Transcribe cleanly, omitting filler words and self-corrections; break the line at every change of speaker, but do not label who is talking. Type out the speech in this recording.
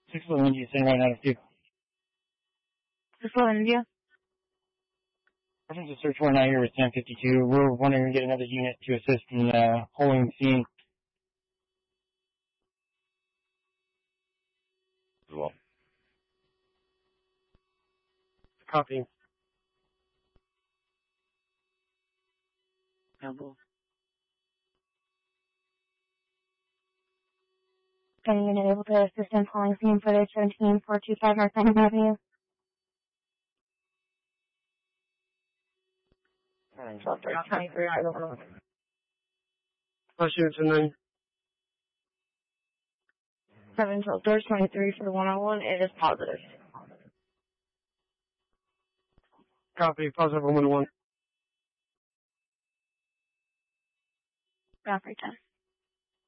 611 India, send right out of 2.
611 India.
Reference to search warrant out here with 1052. We're wanting to get another unit to assist in holding the scene.
As well.
Copy.
Double. Any unit able to assist in calling scene footage 17425 North 2nd Avenue? Shelter 23, I don't know.
Plus units and then
7 Shelter 23 for the 101. It is positive.
copy, positive 111.
Godfrey 10.